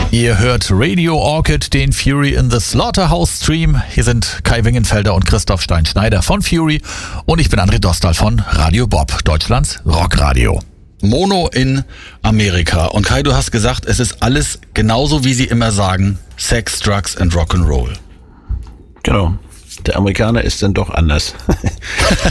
Ihr hört Radio Orchid, den Fury in the Slaughterhouse Stream. Hier sind Kai Wingenfelder und Christoph Stein-Schneider von Fury und ich bin André Dostal von Radio Bob, Deutschlands Rockradio. Mono in Amerika. Und Kai, du hast gesagt, es ist alles genauso, wie sie immer sagen, Sex, Drugs and Rock'n'Roll. Genau. Der Amerikaner ist dann doch anders.